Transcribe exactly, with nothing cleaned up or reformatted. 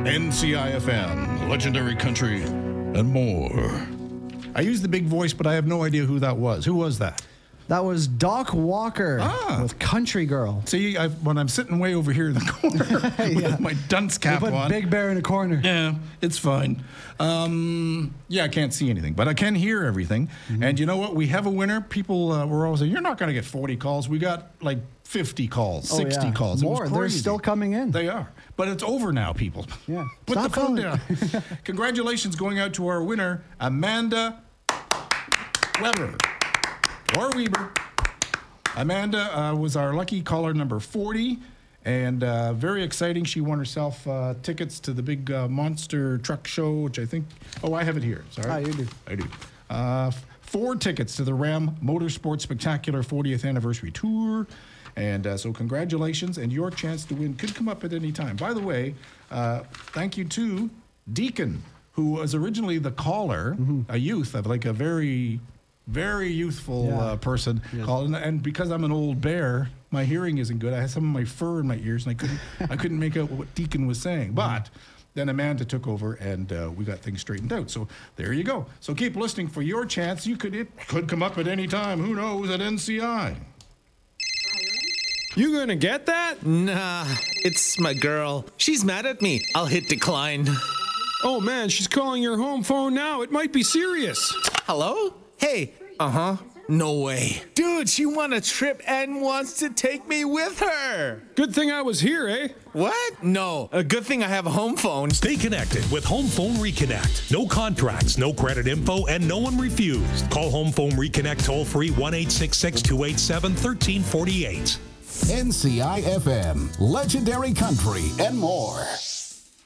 N C I F M, Legendary Country, and more. I used the big voice, but I have no idea who that was. Who was that? That was Doc Walker ah. with Country Girl. See, I, when I'm sitting way over here in the corner yeah. with my dunce cap we put on. Big Bear in the corner. Yeah, it's fine. Um, yeah, I can't see anything, but I can hear everything. Mm-hmm. And you know what? We have a winner. People uh, were always saying, you're not going to get forty calls. We got like fifty calls, oh, sixty yeah. calls. More. They're still coming in. They are. But it's over now, people. Yeah. Put Stop the phone calling. down. Congratulations going out to our winner, Amanda Weber. Or Weber. Amanda uh, was our lucky caller number forty, and uh, very exciting. She won herself uh, tickets to the big uh, monster truck show, which I think, oh, I have it here. Sorry. Ah, you do. I do. Uh, f- four tickets to the Ram Motorsports Spectacular fortieth Anniversary Tour. And uh, so congratulations, and your chance to win could come up at any time. By the way, uh, thank you to Deacon, who was originally the caller, mm-hmm. a youth, of like a very... very youthful yeah. uh, person yes. called, and, and because I'm an old bear, my hearing isn't good. I had some of my fur in my ears, and I couldn't I couldn't make out what Deacon was saying. But then Amanda took over, and uh, we got things straightened out. So there you go. So keep listening for your chance. You could it could come up at any time. Who knows at N C I? You gonna get that? Nah, it's my girl. She's mad at me. I'll hit decline. Oh man, she's calling your home phone now. It might be serious. Hello? Hey. Uh-huh. No way. Dude, she won a trip and wants to take me with her. Good thing I was here, eh? What? No. A good thing I have a home phone. Stay connected with Home Phone Reconnect. No contracts, no credit info, and no one refused. Call Home Phone Reconnect toll free one eight six six, two eight seven, one three four eight. N C I F M, Legendary Country, and more.